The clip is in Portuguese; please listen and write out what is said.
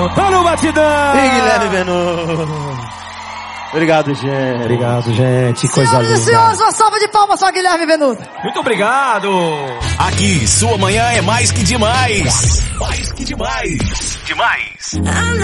Tá no batidão. E Guilherme Benuto. Obrigado, gente. Obrigado, gente. Coisa linda. Senhoras e senhores, uma salva de palmas para Guilherme Benuto. Muito obrigado. Aqui, sua manhã é mais que demais. Mais que demais. Demais.